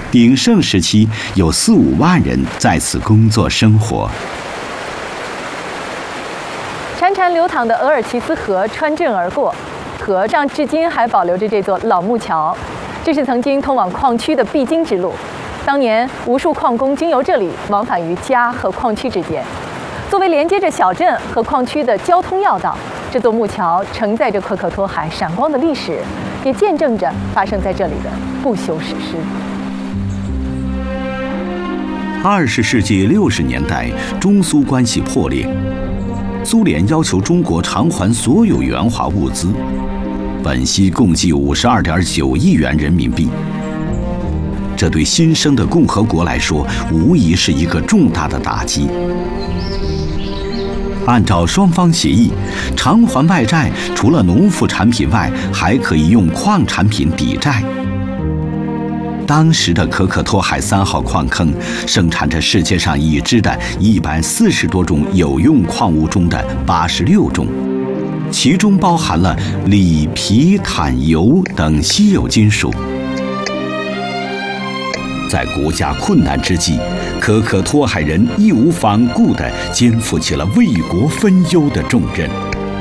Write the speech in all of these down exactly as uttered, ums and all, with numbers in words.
鼎盛时期有四五万人在此工作生活。 潺潺流淌的额尔齐斯河穿镇而过，河上至今还保留着这座老木桥，这是曾经通往矿区的必经之路。当年无数矿工经由这里往返于家和矿区之间。作为连接着小镇和矿区的交通要道，这座木桥承载着可可托海闪光的历史，也见证着发生在这里的不朽史诗。 二十世纪六十年代，中苏关系破裂，苏联要求中国偿还所有援华物资，本息共计五十二点九亿元人民币。这对新生的共和国来说，无疑是一个重大的打击。按照双方协议，偿还外债除了农副产品外，还可以用矿产品抵债。当时的可可托海三号矿坑生产着世界上已知的一百四十多种有用矿物中的八十六种，其中包含了锂、铍、钽、铀等稀有金属。在国家困难之际，可可托海人义无反顾地肩负起了为国分忧的重任。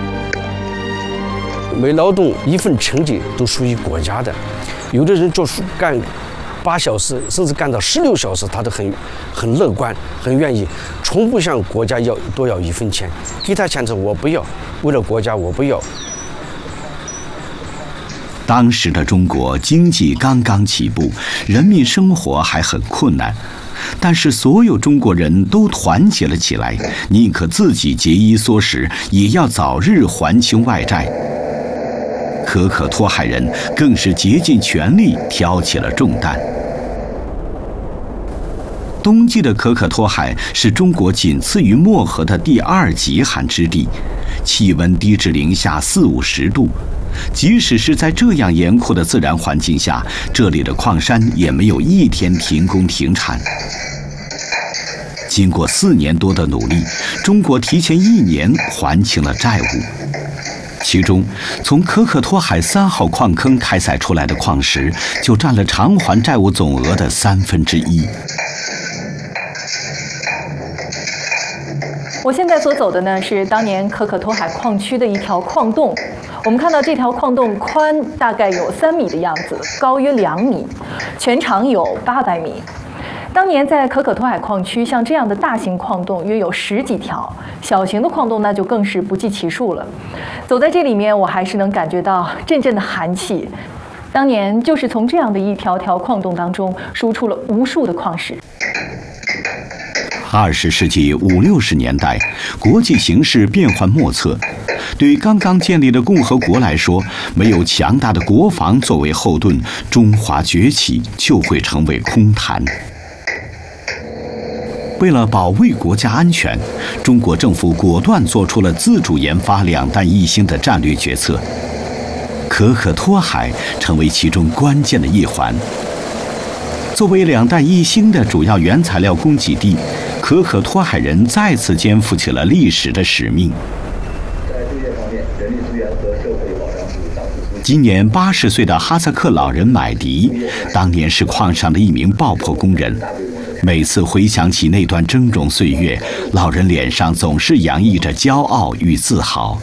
每劳动一份成绩都属于国家的，有的人做干八小时，甚至干到十六小时，他都很很乐观，很愿意，从不向国家要多要一分钱。给他钱的我不要，为了国家我不要。 当时的中国经济刚刚起步，人民生活还很困难，但是所有中国人都团结了起来，宁可自己节衣缩食，也要早日还清外债。可可托海人更是竭尽全力挑起了重担。冬季的可可托海是中国仅次于漠河的第二极寒之地，气温低至零下四五十度。即使是在这样严酷的自然环境下，这里的矿山也没有一天停工停产。经过四年多的努力，中国提前一年还清了债务。其中，从可可托海三号矿坑开采出来的矿石，就占了偿还债务总额的三分之一。 我现在所走的呢，是当年可可托海矿区的一条矿洞。我们看到这条矿洞宽大概有三米的样子，高约两米，全长有八百米。当年在可可托海矿区，像这样的大型矿洞约有十几条，小型的矿洞那就更是不计其数了。走在这里面，我还是能感觉到阵阵的寒气。当年就是从这样的一条条矿洞当中输出了无数的矿石。 二十世纪五六十年代，国际形势变幻莫测，对刚刚建立的共和国来说，没有强大的国防作为后盾，中华崛起就会成为空谈。为了保卫国家安全，中国政府果断做出了自主研发两弹一星的战略决策，可可托海成为其中关键的一环。作为两弹一星的主要原材料供给地，可可托海人再次肩负起了历史的使命。今年八十岁的哈萨克老人买迪，当年是矿上的一名爆破工人。每次回想起那段峥嵘岁月，老人脸上总是洋溢着骄傲与自豪。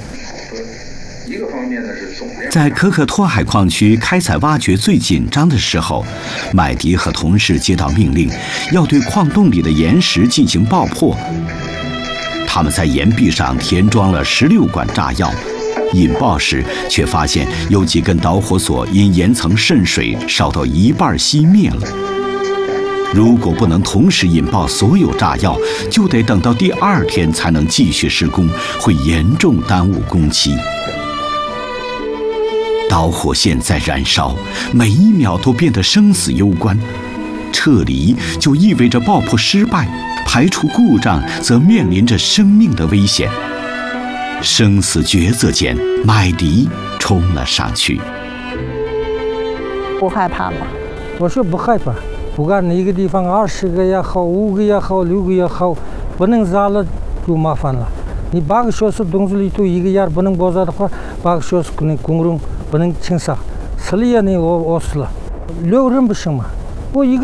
在可可托海矿区开采挖掘最紧张的时候，买迪和同事接到命令，要对矿洞里的岩石进行爆破。他们在岩壁上填装了十六管炸药，引爆时却发现有几根导火索因岩层渗水烧到一半熄灭了。如果不能同时引爆所有炸药，就得等到第二天才能继续施工，会严重耽误工期。导火线在燃烧，每一秒都变得生死攸关。撤离就意味着爆破失败，排除故障则面临着生命的危险。生死抉择间，麦迪冲了上去。 不害怕吗？ 我说不害怕，不管哪个地方，二十个也好，五个也好，六个也好，不能炸了就麻烦了。你八个小时洞子里头一个眼不能爆炸的话，八个小时可能工人不能清扫，死了也能饿饿死了，六人不行嘛，我一个。